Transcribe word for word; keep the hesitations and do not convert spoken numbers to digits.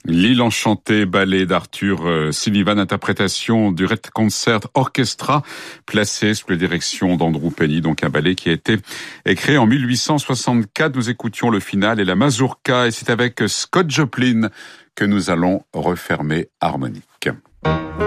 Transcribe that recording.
L'île enchantée, ballet d'Arthur euh, Sullivan, interprétation du Red Concert Orchestra, placé sous la direction d'Andrew Penny, donc un ballet qui a été créé en mille huit cent soixante-quatre. Nous écoutions le final et la mazurka, et c'est avec Scott Joplin que nous allons refermer Harmonique.